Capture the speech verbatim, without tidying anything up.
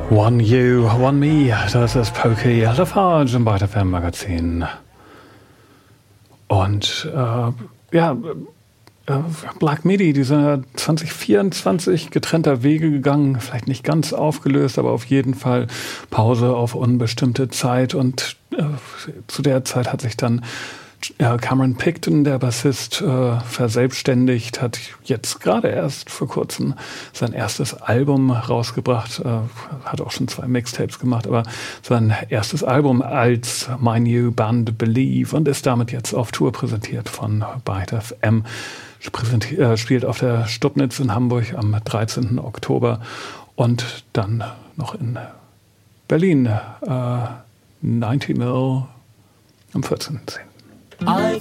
One You, One Me, das ist Pokey Lafarge im Byte F M Magazin. Und äh, ja, äh, Black Midi, die sind ja zwanzig vierundzwanzig getrennter Wege gegangen, vielleicht nicht ganz aufgelöst, aber auf jeden Fall Pause auf unbestimmte Zeit. Und äh, zu der Zeit hat sich dann Ja, Cameron Picton, der Bassist, äh, verselbstständigt, hat jetzt gerade erst vor kurzem sein erstes Album rausgebracht, äh, hat auch schon zwei Mixtapes gemacht, aber sein erstes Album als My New Band Believe und ist damit jetzt auf Tour präsentiert von Byte F M. Präsenti- äh, spielt auf der Stubnitz in Hamburg am dreizehnten Oktober und dann noch in Berlin, äh, neunzig Mil am vierzehnten zehnten